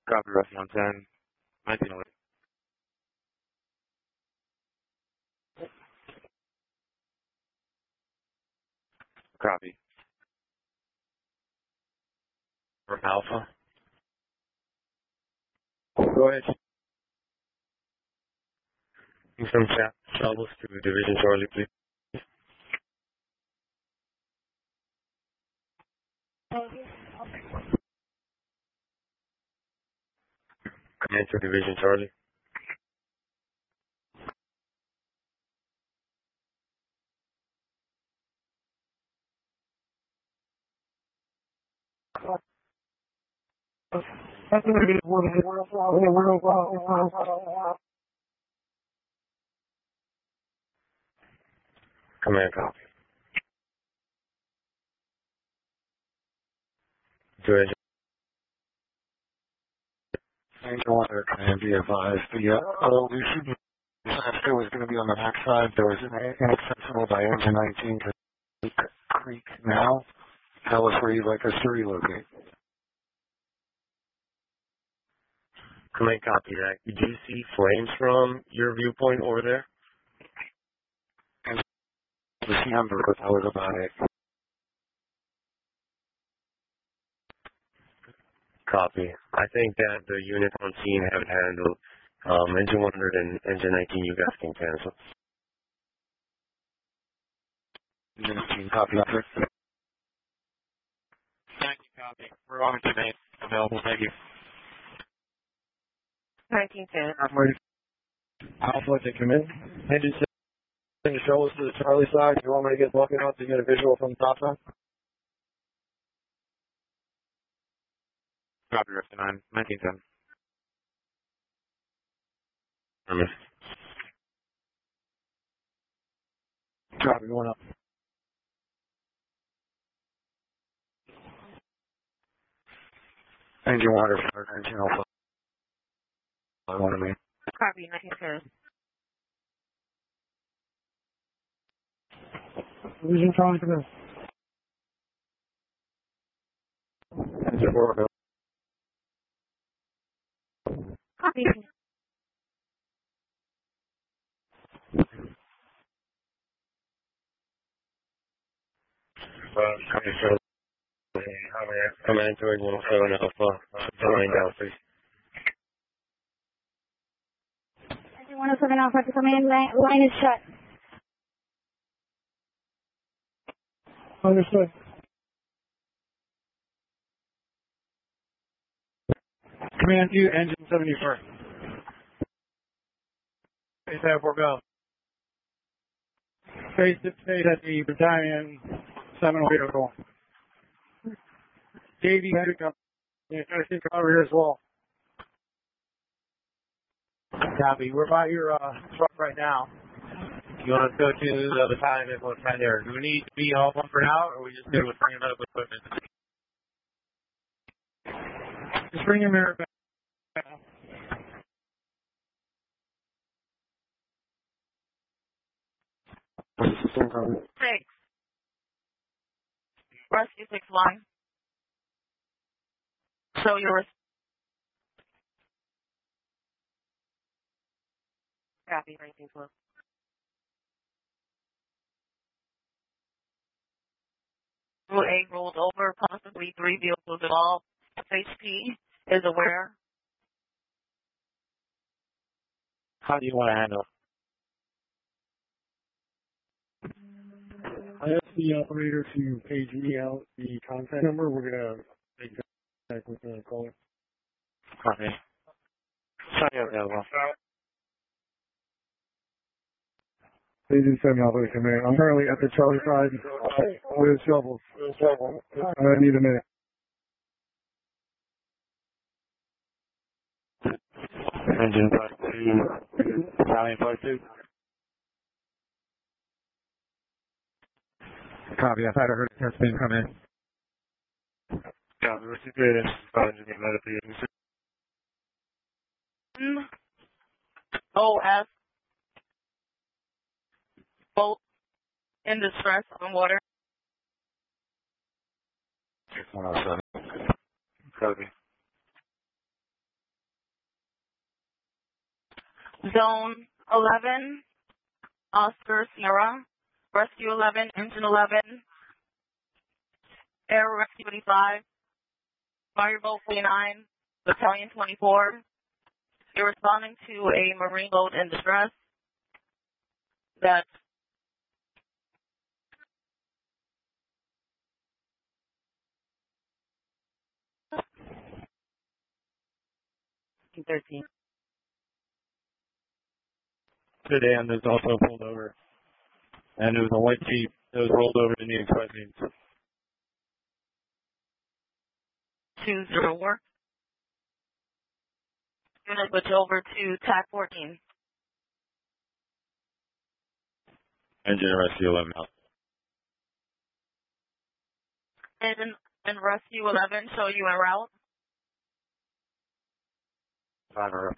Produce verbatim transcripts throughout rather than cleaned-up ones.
Copy, Russ one ten, nineteen oh eight. Copy. From Alpha. Go ahead. From Charles to Division Charlie, please. Command to Division Charlie. Command copy. Division. Angel Water, command be advised. The uh, uh, we should it was going to be on the backside. There was an inaccessible by engine nineteen to Creek Creek now. Tell us where you'd like us to relocate. Command copy that. Did you see flames from your viewpoint over there? And the number, but that was about it. Copy. I think that the unit on scene have it handled. Um, engine one hundred and engine nineteen, you guys can cancel. Engine nineteen, copy. Thank you, copy. We're on today. Available. Thank you. nineteen ten. I'm ready. Alpha to come in. Engine seven to show us to the Charlie side. You want me to get lucky enough to get a visual from the top side? Copy, Rest nine, nineteen ten. Affirmative. Copy, going up. Engine water, engine alpha. I want to make. Copy, nineteen ten. Division Charlie, come in. Engine four, Copy. Uh, copy, sir. Command to one oh seven Alpha. Line down, please. one oh seven Alpha to come in. Line, line is shut. Understood. Command to engine seventy-first. Base airport go. Base to state at the battalion seven oh eight. Davey, pick up. Yeah, try to take over here as well. Copy. We're by your uh, truck right now. You want to go to the battalion that was right there? Do we need to be all one for now, or are we just good with bringing up equipment? Just bring your mirror back. Six. Rescue six one. Show your copy, nineteen twelve. Rule A rolled over, possibly three vehicles involved. H P is aware. How do you want to handle? I asked the operator to page me out the contact number. We're going to make contact with the caller. Copy. Sorry, available. Agent seven Alpha Command. I'm currently at the Charlie side with shovels. I need a minute. Engine five two, battalion five two. Copy. I thought I heard a spin come in. Copy. Received. Engine immediately. O S. Boat in distress on water. one oh seven. Copy. Zone eleven, Oscar Sierra. Rescue eleven, Engine eleven. Air Rescue twenty-five. Fireboat forty-nine, Battalion twenty-four. You're responding to a marine boat in distress. That's thirteen. Today, and there's also pulled over. And it was a white Jeep that was rolled over to the express lanes. two zero four. Unit switch over to T A C fourteen. Engine Rescue eleven out. Engine and Rescue eleven show you en route. Five or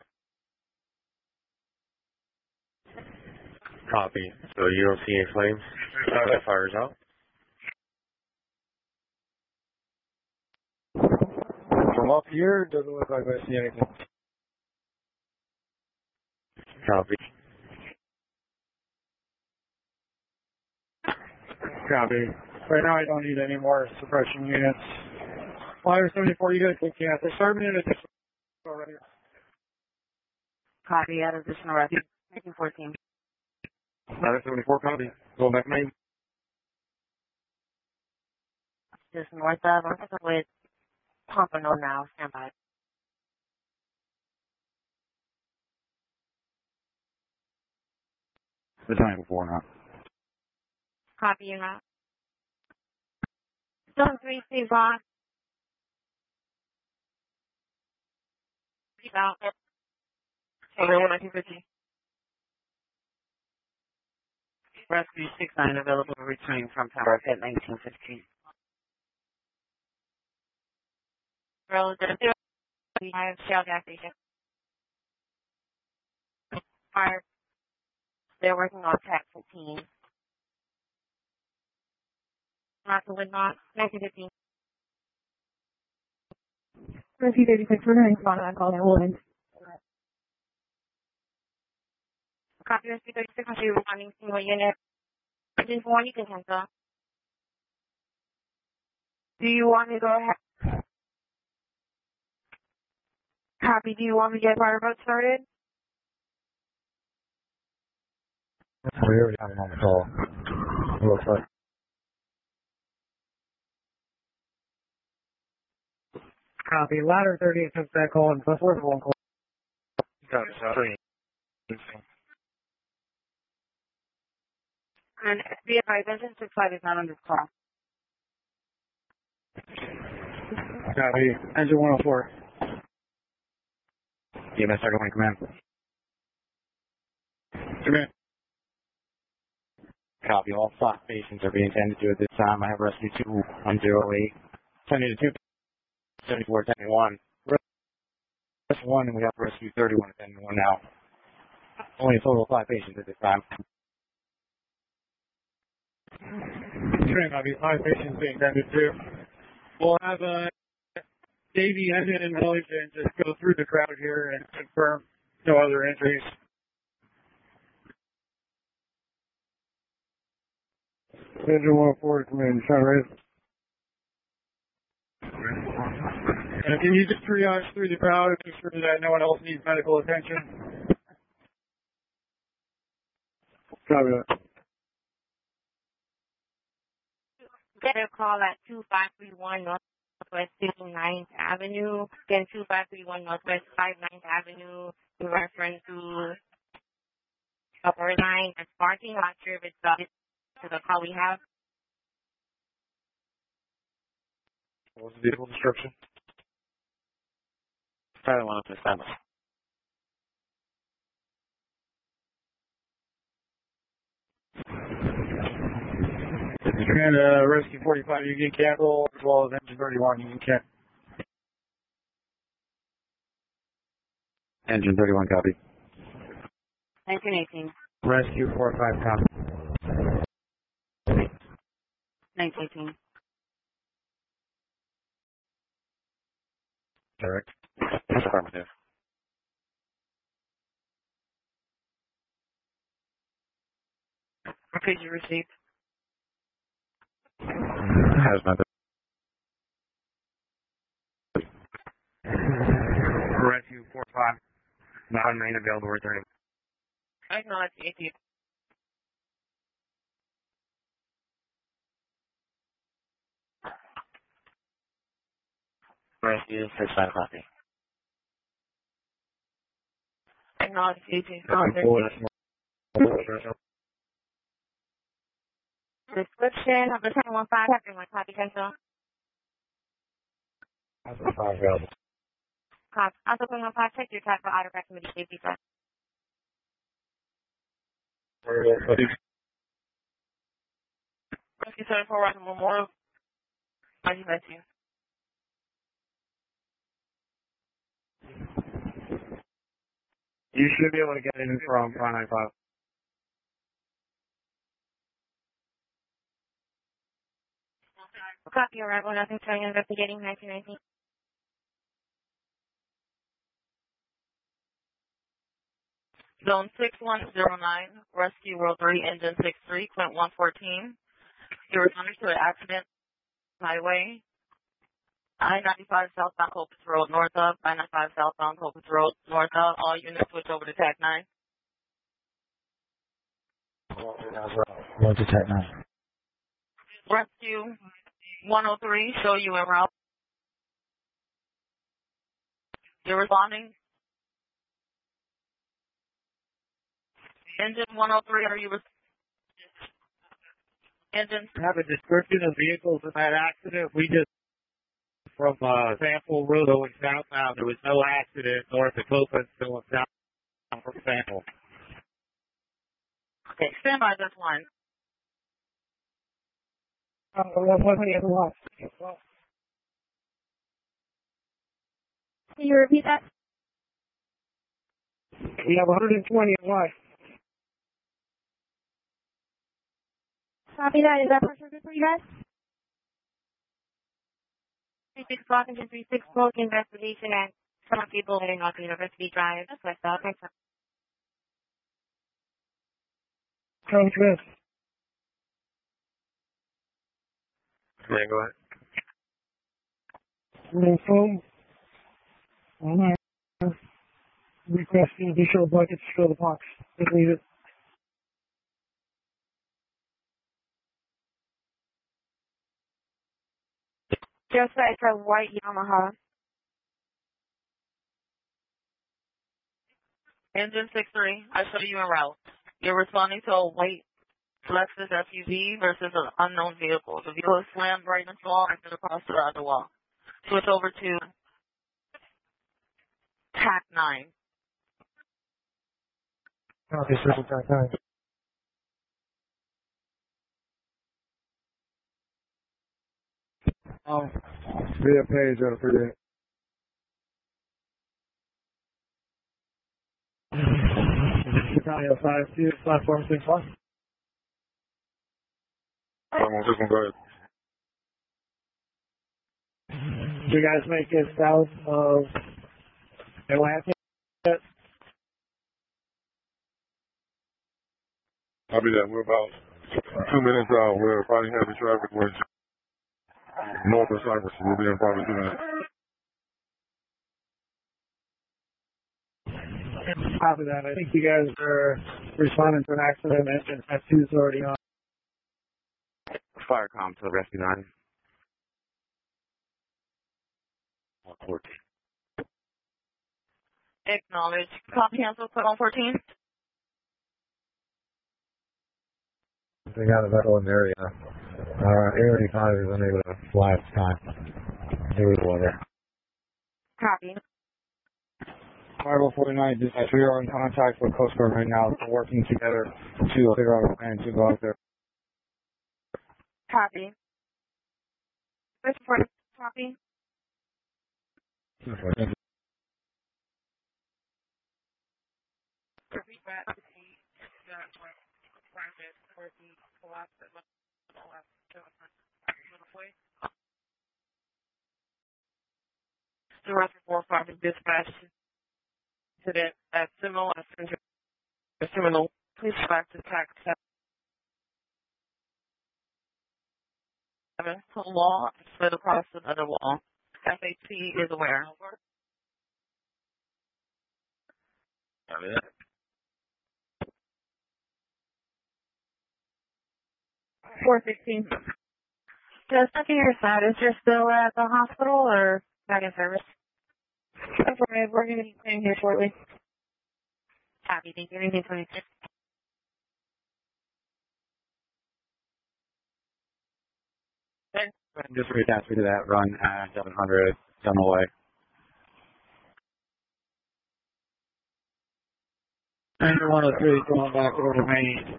Copy. So you don't see any flames? That fires out. From up here, it doesn't look like I see anything. Copy. Copy. Right now, I don't need any more suppression units. Flyer seventy-four, you guys can cancel. Sergeant in addition already. Copy, add additional rescue. nineteen fourteen. Flyer seventy-four, copy. Go back main. Just north of, I'm with Pompano now. Stand by. The time before now. Copy you now. Zone three, stay blocked. Keep out. nineteen fifty. Rescue six nine available returning from Tower at nineteen fifteen. Road zero. We have Shell gas station. Fire. They're working on T A C fifteen. Not the wind not. nineteen fifteen. Rescue thirty-six, we're going to respond to that call. That will end. Copy Rescue thirty-six, I'm sure responding single unit. Engine one, you can cancel. Do you want me to go ahead? Copy, do you want me to get fireboat started? We already have him on the call. It looks like. Copy. Ladder thirty-eight took that call and plus worth one call. Got it, sorry. And be advised, engine six five is not on this call. Copy. Engine one oh four. E M S second line command. Command. Copy. All SOC stations are being tended to at this time. I have rescue two on zero eight. Tended to two seventy-four ten one. Rescue one, and we have rescue thirty-one ten one now. Only a total of five patients at this time. Train, I'll be five patients being tended to. We'll have a Davey engine and Wellington just go through the crowd here and confirm no other injuries. Engine one oh four, come in, shine right. And can you just triage through the crowd to ensure that no one else needs medical attention? Copy that. Get a call at two five three one Northwest fifty-ninth Avenue. Then two five three one Northwest fifty-ninth Avenue. In reference to upper line and parking. Not sure if it's uh, to the call we have. What was the vehicle description? I don't want to establish. And uh, Rescue forty-five, you can cancel, as well as Engine thirty-one, you can cancel. Engine thirty-one, copy. nineteen eighteen. Rescue forty-five, copy. nineteen eighteen. Correct. Affirmative. Okay, you received. Has not Rescue four five. Non-main available returning. I acknowledge A T. Rescue six five copy. Acknowledge A T. Description of the ten one five, having one copy pencil. five available. Copy. Also, ten one five, check your type for auto proximity safety first. Rescue seventy-four, Rockland Memorial. How do you bet you? You should be able to get in from five nine five. Copy, arrival, nothing showing, investigating nineteen nineteen. Zone six one zero nine, Rescue World three, Engine six three, Quint one fourteen. You're responding to an accident highway. I ninety-five southbound Colpitts Road, north of. I ninety-five southbound Colpitts Road, north of. All units switch over to TAC nine. What's the tech nine? Rescue one oh three, show you en route. You're responding. Engine one oh three, are you res- Engine? Have a description of vehicles in that accident. We just, from uh, Sample Road going southbound, there was no accident north of Copland going southbound from Sample. Okay, stand by this one. Uh, what do you have lost? Can you repeat that? We have one hundred twenty in life. Copy that. Is that pressure good for you guys? three six block, engine three six block, investigation at some people heading off University Drive. That's west out. Thanks. Sounds good. May I go ahead? We're phone. Online. Requesting additional buckets to fill the box. If needed. Just like a white Yamaha. Engine six three, I show you en route. You're responding to a white Lexus S U V versus an unknown vehicle. The vehicle is slammed right into the wall and then across to the other wall. Switch over to TAC nine. Okay, circle TAC nine. Um, via page on for the Chicago five two, platform six one. um, this one, go ahead. Did you guys make it south of Atlanta? I'll be there. We're about two minutes out. We're probably heavy traffic with north of Cypress. We'll be in probably two minutes. Copy that. I think you guys are responding to an accident. Engine F two is already on. Firecom to Rescue nine. fourteen. Acknowledge. Copy cancel, put on fourteen. They got a vessel in the area. Uh, A eighty-five is unable to fly at the time. Due to weather. Copy. five oh forty-nine, dispatch. We are in contact with Coast Guard right now. We're working together to figure out a plan to go out there. Copy. First report, copy. Repeat that. Zero four five is dispatched to the at Seminole, Seminole. Please back to tax to the wall, slid across another wall. F H P is aware. Copy that. four sixteen. Just looking your status, you're still at the hospital or back in service? Affirmative, we're going to be staying here shortly. Copy, thank you. nineteen twenty-six. Just reattach me to that run at seven hundred, on the way. Engine one oh three going back over main.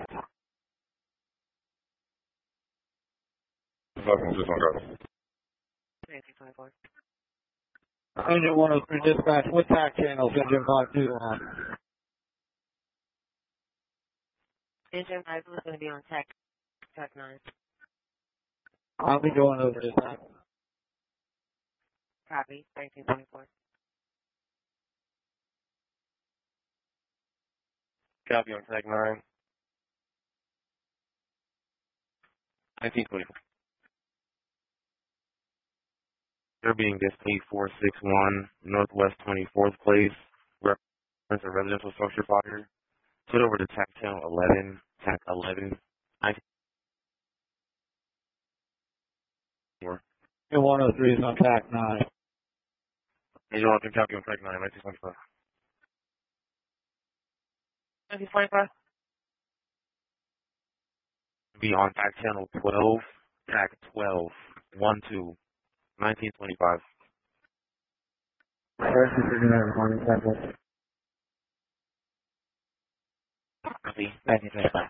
Fucking just on go. nineteen twenty-four. Engine one oh three dispatch, what tack channels engine five two on? Engine five is going to be on tech, tech nine. I'll be going over this time. Copy, nineteen twenty-four. Copy on tag nine. nineteen twenty-four. They're being this eight four six one Northwest twenty-fourth place. Reference a residential structure fire. Put over to tac channel eleven, tac eleven. nineteen twenty-four. Engine one oh three is on tack nine. Angel one, copy on tag nine, nineteen twenty-five. nineteen twenty-four. Be on tac channel twelve, tac twelve, one two. nineteen twenty-five. Copy. nineteen twenty-five.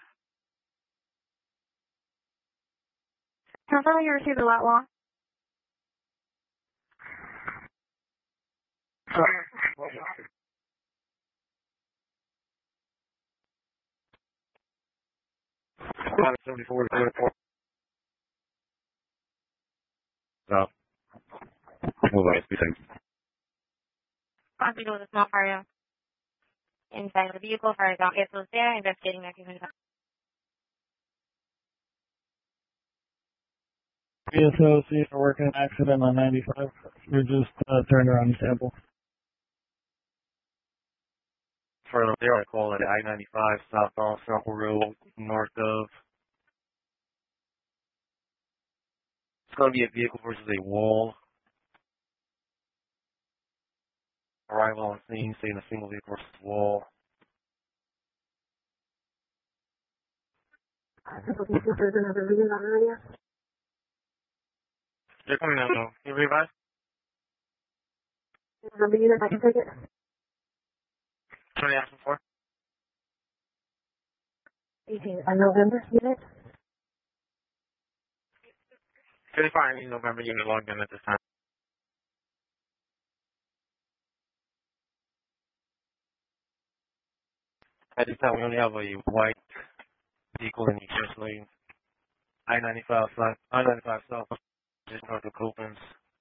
Confirm you received the lat law. seventy-four to seventy-four. No. Move on, speed things. Copy to the small fire. Inside of the vehicle, fire down vehicles there, investigating nineteen twenty-five. P S O C for working accident on ninety-five. We just uh, turned around the sample. For there, I call it I ninety-five southbound Sample Road, north of. It's going to be a vehicle versus a wall. Arrival on scene, staying a single vehicle versus wall. They're coming out though. Can you revise? Number unit, I can take it. twenty asking for? eighteen, a November unit? thirty-five in November unit logged in at this time. At this time, we only have a white vehicle in each first lane. I ninety-five south, I ninety-five south, just north of Copeland's.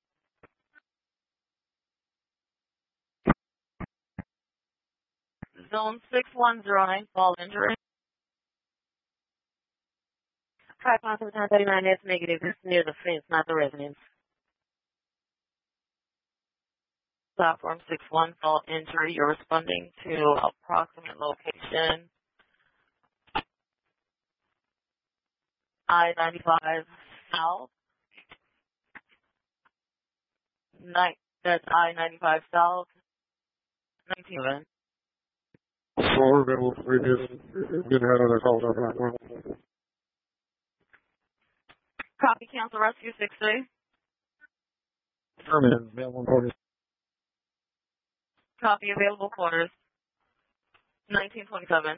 Zone six one zero nine, fall injury. Five pounds of ten thirty-nine is negative. This is near the fence, not the residence. Platform six one, fall injury. You're responding to approximate location. I ninety-five south. Night, that's I ninety-five south. nineteen eleven. So we're going to, we just didn't have other calls over that one. Copy, cancel rescue six three. Affirmative, mail one forty. Copy, available quarters. nineteen twenty-seven.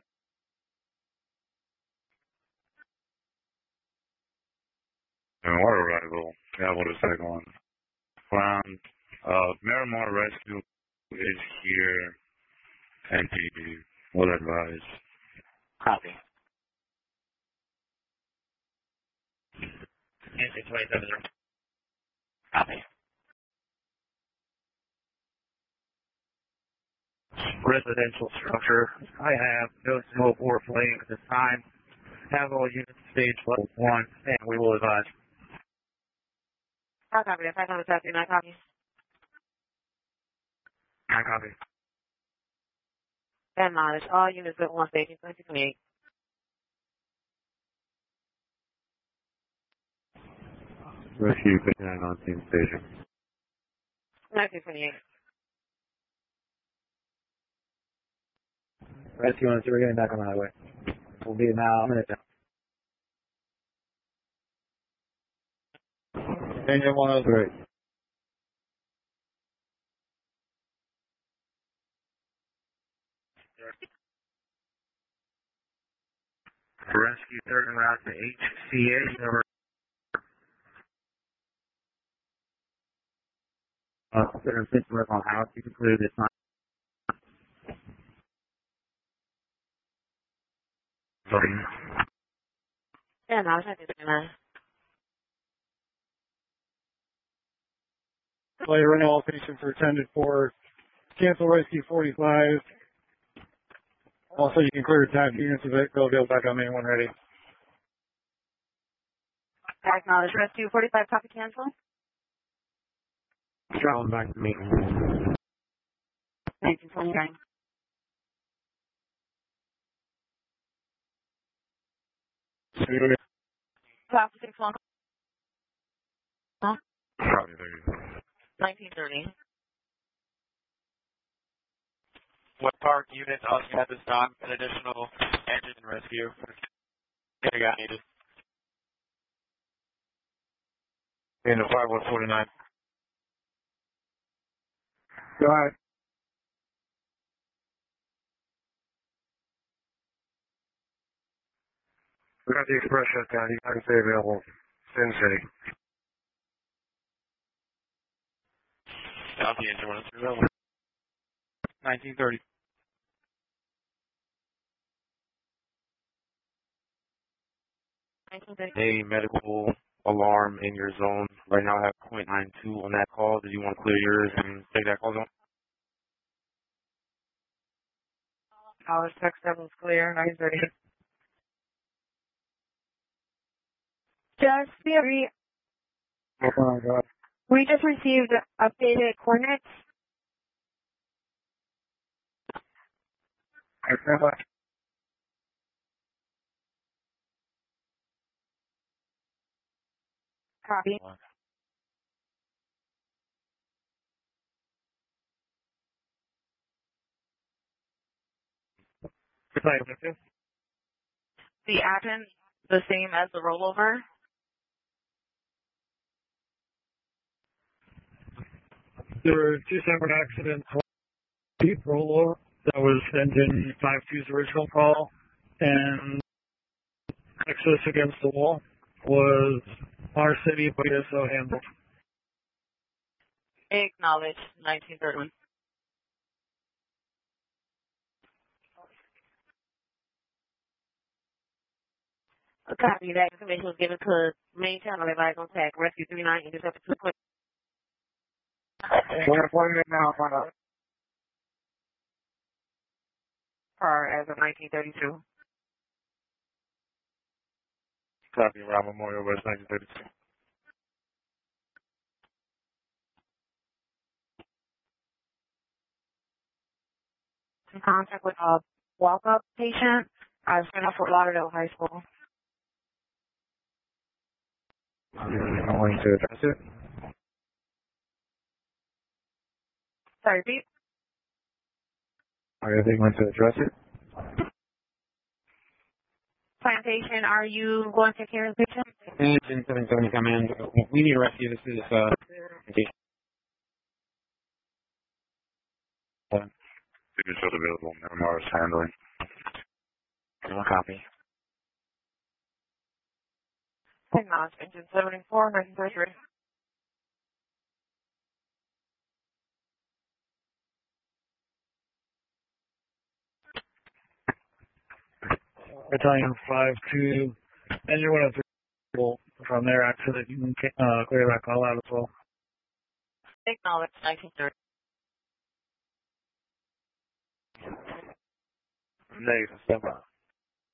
And water arrival, travel to second ground. Uh, Miramar Rescue is here. N P D will advise. Copy. nineteen twenty-seven. Copy. Residential structure. I have no smoke or flame at this time. Have all units stage level one, and we will advise. I'll copy that. five hundred seventy, nine copy. I copy. Acknowledge all units at one station, twenty twenty-eight. Rescue fifty-nine on team station. nineteen twenty-eight. Rescue one, two, we're getting back on the highway. We'll be now a minute down. Engine one oh three. Rescue third en route to H C A. Over. Uh, consider fit to work on house. You can clear this time. Sorry. Yeah, no, I was happy to do Play running all patients are attended for. Cancel rescue forty-five. Also, you can clear attack units of it. Go, go back on main one ready. Acknowledge rescue forty-five, copy cancel. Traveling back to me. nineteen twenty-nine. Copy six one. Huh? Copy, thank you. nineteen thirty. What park units also at this time? An additional engine rescue. If you got needed. In the five one forty-nine. Go ahead. We got the express shutdown. You guys stay available. Sin City. Copy, engine one oh three level. nineteen thirty. nineteen thirty. A medical alarm in your zone. Right now I have point nine two on that call. Did you want to clear yours and take that call zone? College text seven's clear, nineteen thirty. Just Siri, Oh my God. we just received updated coordinates. I stand by. Copy. The admin, the same as the rollover. There were two separate accidents. One deep rollover. That was engine five two's original call. And access against the wall was our city, but it so handled. Acknowledge, nineteen thirty. A copy of that information was given to main channel advice on tag rescue three nine intercepted two point. We're playing it now. Find out. Car as of nineteen thirty-two. Copy, Rob Memorial West nineteen thirty-two. In contact with a walk-up patient. I was sent out Fort Lauderdale High School. I'm going to address it. Sorry, repeat. Are you going to address it? Plantation, are you going to take care of the patient? Engine seven seventy come in. We need a rescue. This is, uh, Signature available. Nevermore is handling. no copy. Acknowledge, engine seventy-four, nineteen thirty-three. Battalion five two. Engine one oh three. From their accident, you can uh, clear that call out as well. Acknowledge, nineteen thirty. Negative. Step up.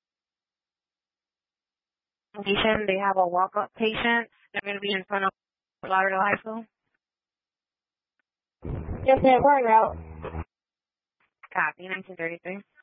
Patient, they have a walk-up patient. They're going to be in front of Lauderdale High School? Yes, ma'am. We're en route. Copy, nineteen thirty-three.